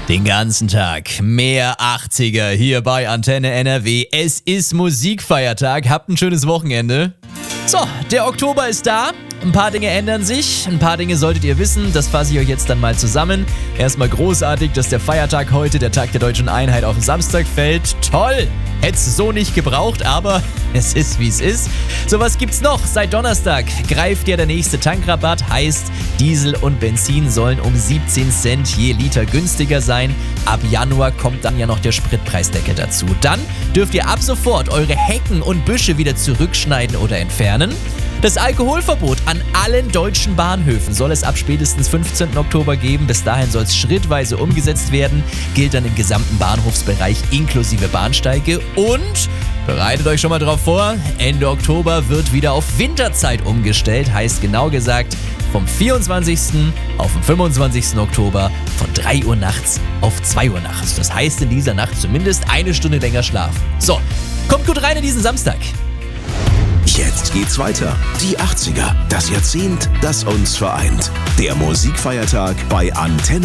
Den ganzen Tag mehr 80er hier bei Antenne NRW. Es ist Musikfeiertag. Habt ein schönes Wochenende. So, der Oktober ist da. Ein paar Dinge ändern sich, ein paar Dinge solltet ihr wissen, das fasse ich euch jetzt dann mal zusammen. Erstmal großartig, dass der Feiertag heute, der Tag der Deutschen Einheit, auf den Samstag fällt. Toll! Hätt's so nicht gebraucht, aber es ist wie es ist. So, was gibt's noch? Seit Donnerstag greift ja der nächste Tankrabatt, heißt Diesel und Benzin sollen um 17 Cent je Liter günstiger sein. Ab Januar kommt dann ja noch der Spritpreisdeckel dazu. Dann dürft ihr ab sofort eure Hecken und Büsche wieder zurückschneiden oder entfernen. Das Alkoholverbot an allen deutschen Bahnhöfen soll es ab spätestens 15. Oktober geben. Bis dahin soll es schrittweise umgesetzt werden. Gilt dann im gesamten Bahnhofsbereich inklusive Bahnsteige. Und bereitet euch schon mal drauf vor, Ende Oktober wird wieder auf Winterzeit umgestellt. Heißt genau gesagt vom 24. auf den 25. Oktober von 3 Uhr nachts auf 2 Uhr nachts. Das heißt in dieser Nacht zumindest eine Stunde länger schlafen. So, kommt gut rein in diesen Samstag. Jetzt geht's weiter. Die 80er, das Jahrzehnt, das uns vereint. Der Musikfeiertag bei Antenne